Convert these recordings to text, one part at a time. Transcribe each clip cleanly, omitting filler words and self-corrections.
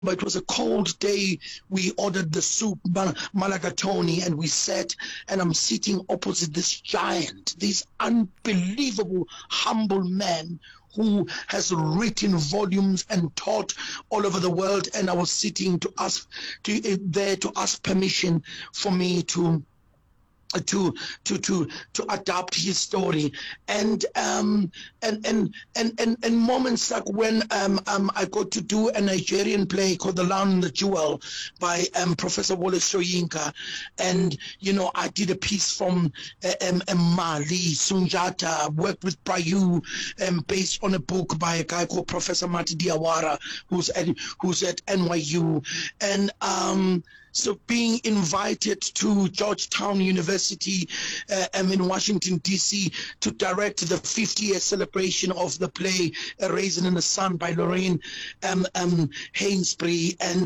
but it was a cold day. We ordered the soup, malagatoni, and we sat, and I'm sitting opposite this giant, this unbelievable, humble man who has written volumes and taught all over the world. And I was sitting there to ask permission for me to adapt his story, and moments like when I got to do a Nigerian play called The Lion and the Jewel by Professor Wallace Soyinka, and I did a piece from Mali, Sunjata, worked with Prayu, based on a book by a guy called Professor Mati Diawara, who's at NYU, and so being invited to Georgetown University in Washington, D.C. to direct the 50-year celebration of the play A Raisin in the Sun by Lorraine Hainsbury. And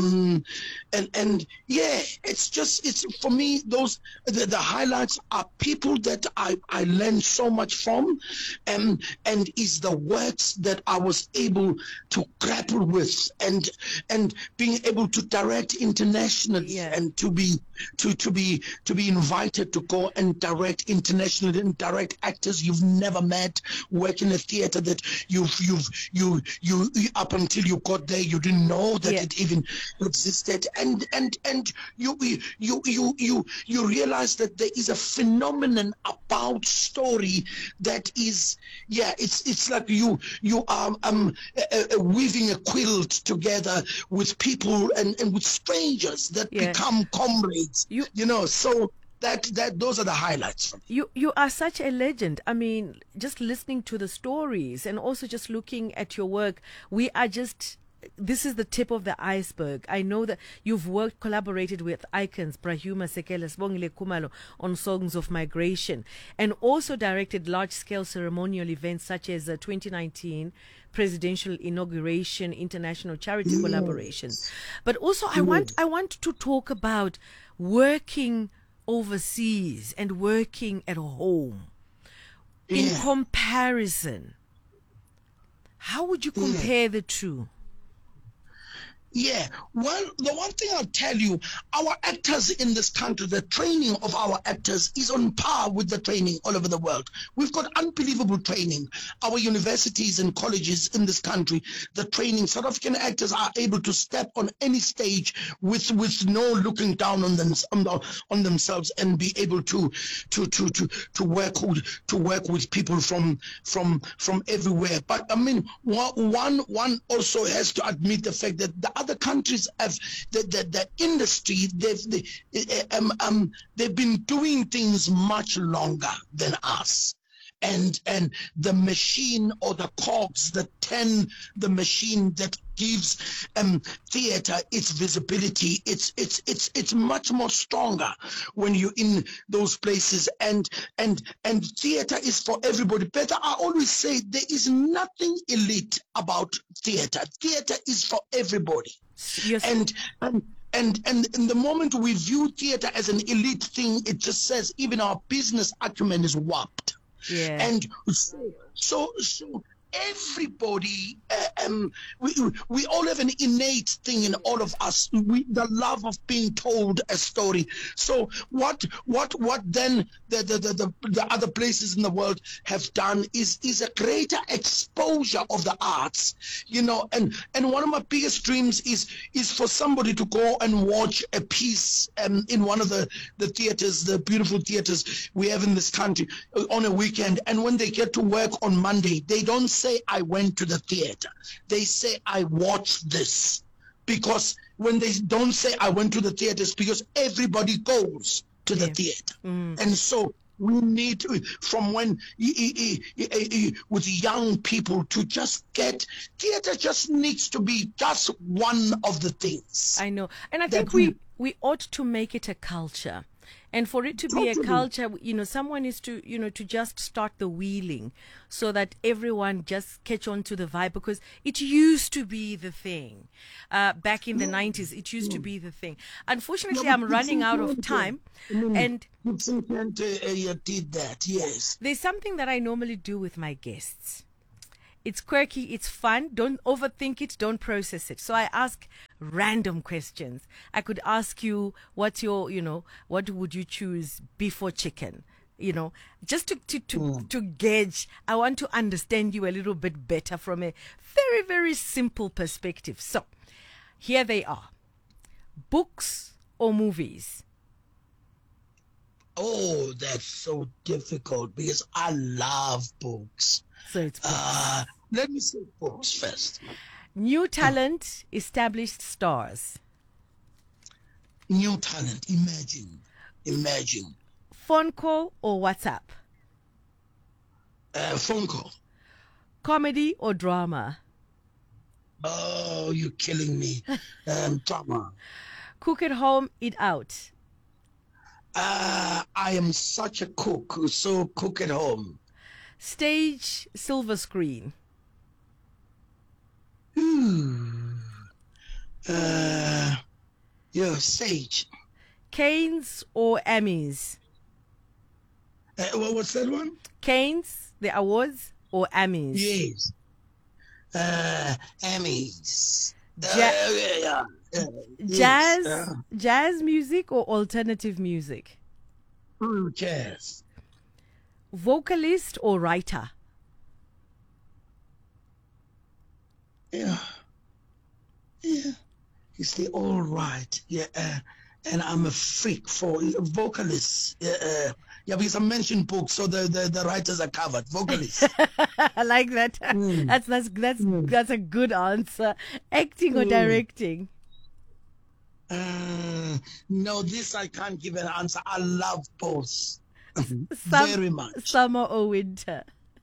yeah, it's for me, the highlights are people that I learned so much from, and is the works that I was able to grapple with, and being able to direct internationally, and to be invited to go and direct internationally, and direct actors you've never met, work in a theater that you up until you got there you didn't know that it even existed, and you realize that there is a phenomenon about story that is it's like you are weaving a quilt together with people and with strangers that become comrades, so that those are the highlights for me. You are such a legend. I mean, just listening to the stories and also just looking at your work, this is the tip of the iceberg. I know that you've collaborated with icons, Prayu Masekela, Sibongile Khumalo on Songs of Migration, and also directed large-scale ceremonial events such as the 2019 Presidential Inauguration, International Charity Collaborations. But also I want to talk about working overseas and working at home. In comparison, how would you compare the two? Yeah, well, the one thing I'll tell you, our actors in this country, the training of our actors is on par with the training all over the world. We've got unbelievable training. Our universities and colleges in this country, the training, South African actors are able to step on any stage with no looking down on themselves, and be able to work with people from everywhere. But I mean, one also has to admit the fact that the other countries have the industry. They've been doing things much longer than us, and the machine or the cogs that turn the machine that gives theater its visibility, it's much more stronger when you're in those places, and theater is for everybody. Better, I always say there is nothing elite about theater. Theater is for everybody. Yes. And the moment we view theater as an elite thing, it just says even our business acumen is warped. Yeah. And so everybody, we all have an innate thing in all of us, the love of being told a story. So what then the other places in the world have done is a greater exposure of the arts, and one of my biggest dreams is for somebody to go and watch a piece in one of the theaters, the beautiful theaters we have in this country, on a weekend, and when they get to work on Monday, they don't say I went to the theater. They say I watched this. Because when they don't say I went to the theater, it's because everybody goes to the theater. And so we need to, from when with young people, to just get theater just needs to be just one of the things. I know. And I think we ought to make it a culture. And for it to be a culture, someone is to, to just start the wheeling so that everyone just catch on to the vibe, because it used to be the thing. Back in the 90s, it used to be the thing. Unfortunately, I'm running out of time. And you did that, yes. There's something that I normally do with my guests. It's quirky, it's fun. Don't overthink it, don't process it. So I ask random questions. I could ask you, what's your, what would you choose, beef or chicken? Just to gauge. I want to understand you a little bit better from a very, very simple perspective. So here they are. Books or movies? Oh, that's so difficult because I love books. So it's books. Let me say books first. New talent, established stars. New talent, imagine. Phone call or WhatsApp? Phone call. Comedy or drama? Oh, you're killing me. Drama. Cook at home, eat out. I am such a cook, so cook at home. Stage, silver screen. Sage. Canes or Emmys? What's that one? Canes, the awards, or Emmys? Yes. Emmys. Jazz music or alternative music? Jazz. Vocalist or writer? Yeah. Is they all right? And I'm a freak for vocalists. Because I mentioned books, so the writers are covered. Vocalists. I like that. That's a good answer. Acting or directing? No, this I can't give an answer. I love both very much. Summer or winter?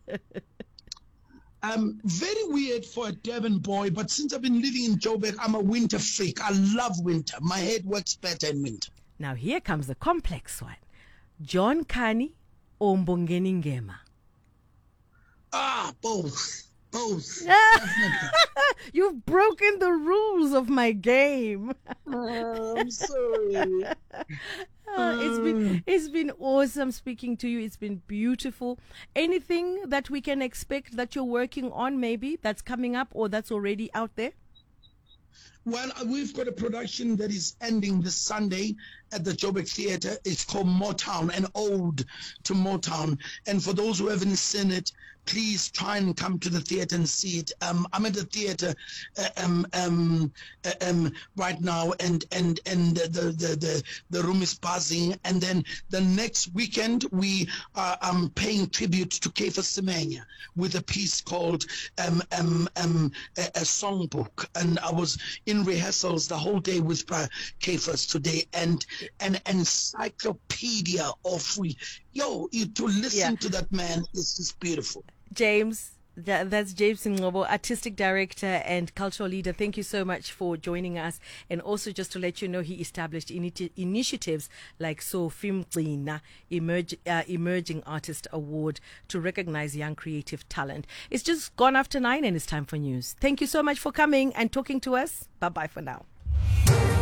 Very weird for a Devon boy, but since I've been living in Joburg, I'm a winter freak. I love winter. My head works better in winter. Now here comes the complex one. John Kani or Mbongeni Ngema? Both. You've broken the rules of my game. I'm sorry. It's been awesome speaking to you. It's been beautiful. Anything that we can expect that you're working on, maybe that's coming up or that's already out there? Well, we've got a production that is ending this Sunday at the Joburg Theatre. It's called Motown, an ode to Motown. And for those who haven't seen it, please try and come to the theatre and see it. I'm at the theatre right now, and the room is buzzing. And then the next weekend we are paying tribute to Cephas Semenya with a piece called a songbook. And I was in rehearsals the whole day with Cephas today, and an encyclopedia of to listen to that man is just beautiful. James, that's James Ngcobo, artistic director and cultural leader. Thank you so much for joining us. And also just to let you know, he established initiatives like Sofimgcina, Emerging Artist Award, to recognize young creative talent. It's just gone after 9 and it's time for news. Thank you so much for coming and talking to us. Bye-bye for now.